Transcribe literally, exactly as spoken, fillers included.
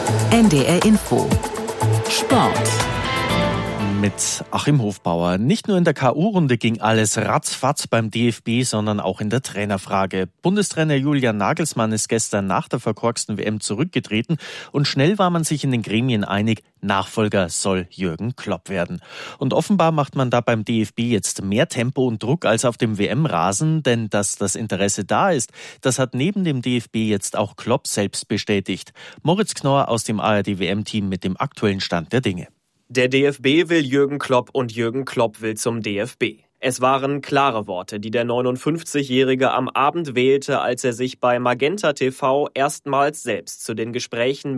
N D R Info Sport mit Achim Hofbauer. Nicht nur in der K O-Runde ging alles ratzfatz beim D F B, sondern auch in der Trainerfrage. Bundestrainer Julian Nagelsmann ist gestern nach der verkorksten W M zurückgetreten und schnell war man sich in den Gremien einig, Nachfolger soll Jürgen Klopp werden. Und offenbar macht man da beim D F B jetzt mehr Tempo und Druck als auf dem W M-Rasen, denn dass das Interesse da ist, das hat neben dem D F B jetzt auch Klopp selbst bestätigt. Moritz Knorr aus dem A R D-W M-Team mit dem aktuellen Stand der Dinge. Der D F B will Jürgen Klopp und Jürgen Klopp will zum D F B. Es waren klare Worte, die der neunundfünfzigjährige am Abend wählte, als er sich bei Magenta T V erstmals selbst zu den Gesprächen